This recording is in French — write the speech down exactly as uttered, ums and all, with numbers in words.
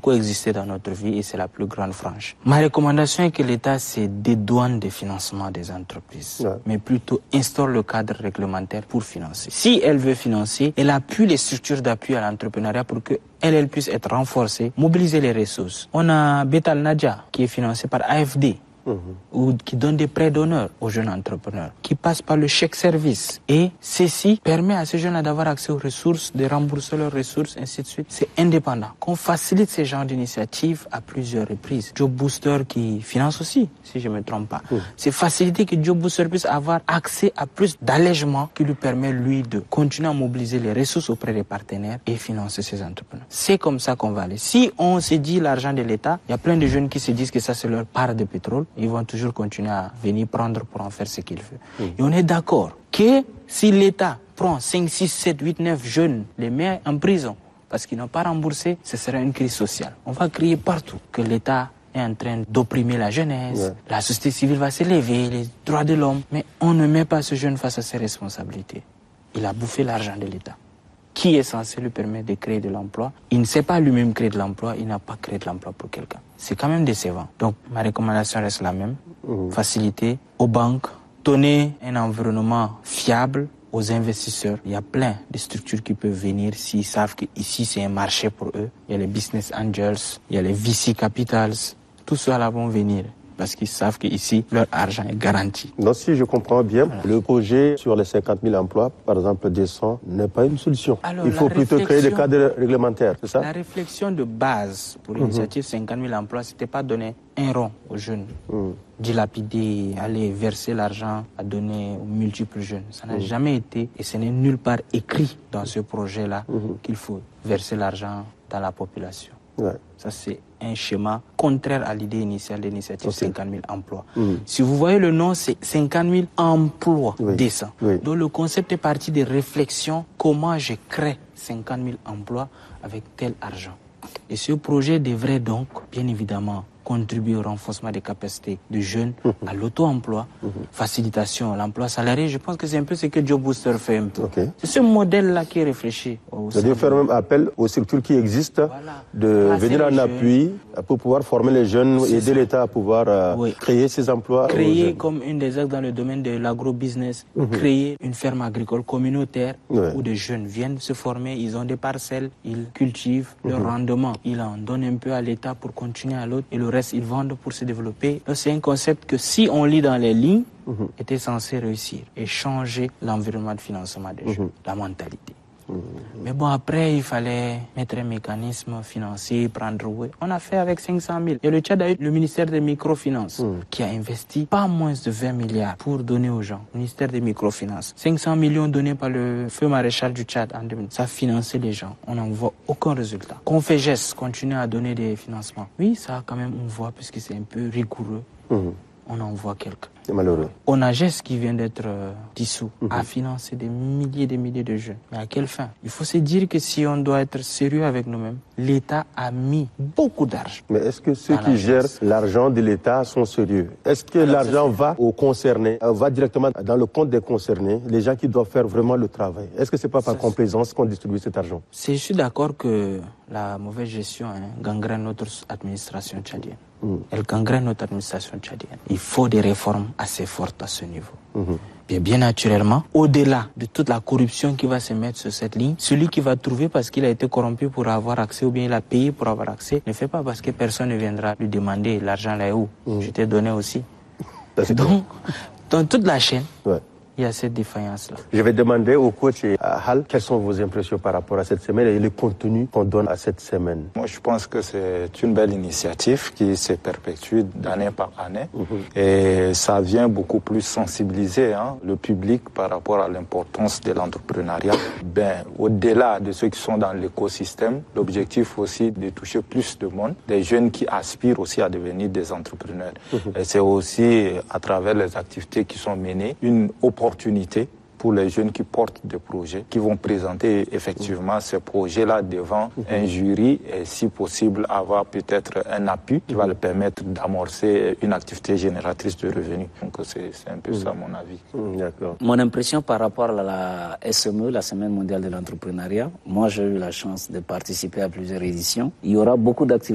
coexister dans notre vie et c'est la plus grande frange. Ma recommandation est que l'État se dédouane des financements des entreprises, ouais. mais plutôt instaure le cadre réglementaire pour financer. Si elle veut financer, elle appuie les structures d'appui à l'entrepreneuriat pour que elle, elle puisse être renforcée, mobiliser les ressources. On a Betal Nadja qui est financé par A F D. Mmh. Ou qui donne des prêts d'honneur aux jeunes entrepreneurs, qui passent par le chèque service. Et ceci permet à ces jeunes d'avoir accès aux ressources, de rembourser leurs ressources, ainsi de suite. C'est indépendant. Qu'on facilite ces genres d'initiatives à plusieurs reprises. Job Booster qui finance aussi, si je ne me trompe pas. Mmh. C'est faciliter que Job Booster puisse avoir accès à plus d'allègement qui lui permet, lui, de continuer à mobiliser les ressources auprès des partenaires et financer ces entrepreneurs. C'est comme ça qu'on va aller. Si on se dit l'argent de l'État, il y a plein de jeunes qui se disent que ça, c'est leur part de pétrole. Ils vont toujours continuer à venir prendre pour en faire ce qu'ils veulent. Mmh. Et on est d'accord que si l'État prend cinq, six, sept, huit, neuf jeunes, les met en prison parce qu'ils n'ont pas remboursé, ce sera une crise sociale. On va crier partout que l'État est en train d'opprimer la jeunesse, ouais. la société civile va s'élever, les droits de l'homme, mais on ne met pas ce jeune face à ses responsabilités. Il a bouffé l'argent de l'État. Qui est censé lui permettre de créer de l'emploi? Il ne sait pas lui-même créer de l'emploi, il n'a pas créé de l'emploi pour quelqu'un. C'est quand même décevant. Donc, ma recommandation reste la même. Mmh. Faciliter aux banques, donner un environnement fiable aux investisseurs. Il y a plein de structures qui peuvent venir s'ils savent qu'ici, c'est un marché pour eux. Il y a les business angels, il y a les V C capitals. Tout cela vont venir. Parce qu'ils savent qu'ici, leur argent est garanti. Donc, si je comprends bien, voilà. le projet sur les cinquante mille emplois, par exemple, décents, n'est pas une solution. Alors, il faut plutôt créer des cadres réglementaires, c'est ça? La réflexion de base pour l'initiative mmh. cinquante mille emplois, c'était pas donner un rond aux jeunes, mmh. dilapider, aller verser l'argent à donner aux multiples jeunes. Ça n'a mmh. jamais été, et ce n'est nulle part écrit dans ce projet-là, mmh. qu'il faut verser l'argent dans la population. Ouais. Ça, c'est un schéma contraire à l'idée initiale de l'initiative okay. cinquante mille emplois. Mmh. Si vous voyez le nom, c'est cinquante mille emplois oui. décents. Oui. Donc le concept est parti de réflexion, comment je crée cinquante mille emplois avec tel argent. Et ce projet devrait donc, bien évidemment, contribuer au renforcement des capacités de jeunes, mmh. à l'auto-emploi, mmh. facilitation à l'emploi salarié. Je pense que c'est un peu ce que Job Booster fait un peu. Okay. C'est ce modèle-là qui est réfléchi. C'est-à-dire faire même appel aux structures qui existent, voilà. de Placer venir en jeunes. appui pour pouvoir former les jeunes, c'est aider ça. l'État à pouvoir euh, oui. créer ces emplois. Créer comme une des axes dans le domaine de l'agro-business, mmh. créer une ferme agricole communautaire ouais. où des jeunes viennent se former, ils ont des parcelles, ils cultivent mmh. leur rendement, ils en donnent un peu à l'État pour continuer à l'autre et le reste ils vendent pour se développer. C'est un concept que si on lit dans les lignes, mmh. était censé réussir et changer l'environnement de financement des mmh. jeunes, la mentalité. Mmh. Mais bon, après, il fallait mettre un mécanisme financier, prendre ouais. On a fait avec cinq cent mille. Et le Tchad a eu le ministère des microfinances mmh. qui a investi pas moins de vingt milliards pour donner aux gens. Le ministère des microfinances. cinq cents millions donnés par le feu maréchal du Tchad en deux mille. Ça a financé les gens. On n'en voit aucun résultat. Confégès continue à donner des financements. Oui, ça a quand même une voix puisque c'est un peu rigoureux. Mmh. On en voit quelques. C'est malheureux. Onagès qui vient d'être euh, dissous mmh. a financé des milliers et des milliers de jeunes. Mais à quelle fin? Il faut se dire que si on doit être sérieux avec nous-mêmes, l'État a mis beaucoup d'argent. Mais est-ce que ceux qui gèrent l'argent de l'État sont sérieux? Est-ce que l'argent va aux concernés, euh, va directement dans le compte des concernés, les gens qui doivent faire vraiment le travail? Est-ce que c'est pas par ça, complaisance qu'on distribue cet argent? Je suis d'accord que la mauvaise gestion hein, gangrène notre administration tchadienne. Mmh. Elle gangrène notre administration tchadienne. Il faut des réformes assez fortes à ce niveau. Mmh. Bien, bien naturellement, au-delà de toute la corruption qui va se mettre sur cette ligne, celui qui va trouver parce qu'il a été corrompu pour avoir accès ou bien il a payé pour avoir accès, ne fait pas parce que personne ne viendra lui demander l'argent là où. Mmh. Je t'ai donné aussi. Donc, dans toute la chaîne, ouais. il y a cette défaillance-là. Je vais demander au coach à Hal, quelles sont vos impressions par rapport à cette semaine et le contenu qu'on donne à cette semaine? Moi, je pense que c'est une belle initiative qui se perpétue d'année par année. Mm-hmm. Et ça vient beaucoup plus sensibiliser hein, le public par rapport à l'importance de l'entrepreneuriat. Ben, au-delà de ceux qui sont dans l'écosystème, l'objectif aussi de toucher plus de monde, des jeunes qui aspirent aussi à devenir des entrepreneurs. Mm-hmm. Et c'est aussi à travers les activités qui sont menées, une opportunité opportunité pour les jeunes qui portent des projets, qui vont présenter effectivement ces projets-là devant un jury et si possible avoir peut-être un appui qui va leur permettre d'amorcer une activité génératrice de revenus. Donc c'est, c'est un peu ça mon avis. D'accord. Mon impression par rapport à la S M E, la Semaine mondiale de l'entrepreneuriat, moi j'ai eu la chance de participer à plusieurs éditions. Il y aura beaucoup d'activités